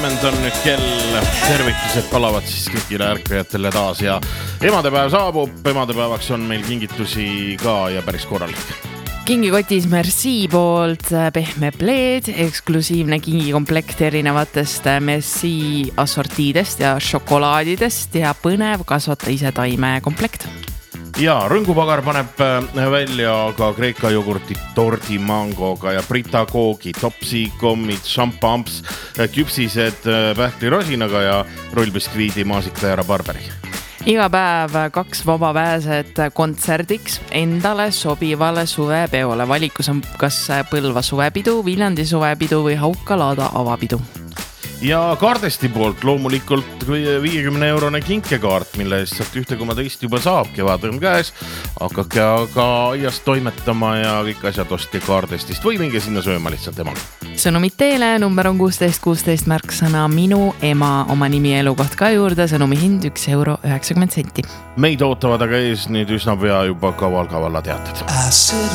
On nüüd kell, tervitused palavad siis kõigile ärkajatele taas ja emadepäev saabub, emadepäevaks on meil kingitusi ka ja päris korralik. Kingikotis Merci poolt pehme pleed, eksklusiivne kingikomplekt erinevatest Merci assortiidest ja šokolaadidest ja põnev kasvata ise taime komplekt. Ja Rõngupagar paneb välja ka Kreeka jogurti tordi mangoga ja Brita koogi, topsi, kommid, šampamps, küpsised pähklirosinaga ja rullbiskviidi, maasika ja rabarberi. Iga päev 2 vaba pääset kontserdiks endale sobivale suvepeole. Valikus on kas Põlva suvepidu, Viljandi suvepidu või Hauka-Laada avapidu. Ja Kaardesti poolt loomulikult 50-eurone kinkekaart, mille eest saab 1,2 juba saab, kevad on käes. Hakake aga aiast toimetama ja kõik asjad ostke Kaardestist või minge sinna sööma lihtsalt emaga. Sõnumid teele, number on 1616 märksõna minu ema, oma nimi ja elukoht ka juurde, sõnumi hind 1,90 €. Meid ootavad aga ees nüüd üsna pea juba kaval-kavalla teated.